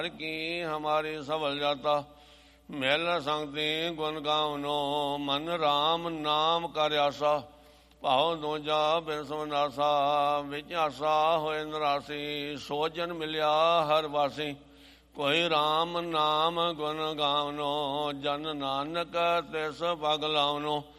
की हमारी सफल जाता। मेल संगति गुण गावनो मन राम नाम कर आसा। भाव दूजा बिन समनासा विच आसा होए नरासी। सो जन मिलिया हर वासी कोई राम नाम गुण गावनो। जन नानक तिस पग लावनो।